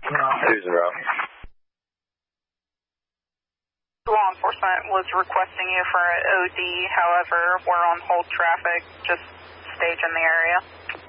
Susan Row. Law enforcement was requesting you for an OD, however, we're on hold traffic, just stage in the area.